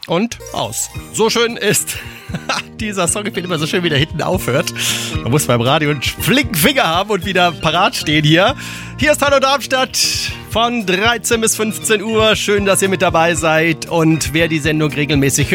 und aus. So schön ist dieser Song, ich finde immer so schön, wie der hinten aufhört. Man muss beim Radio einen flinken Finger haben und wieder parat stehen hier. Hier ist Hallo Darmstadt von 13 bis 15 Uhr. Schön, dass ihr mit dabei seid. Und wer die Sendung regelmäßig hört,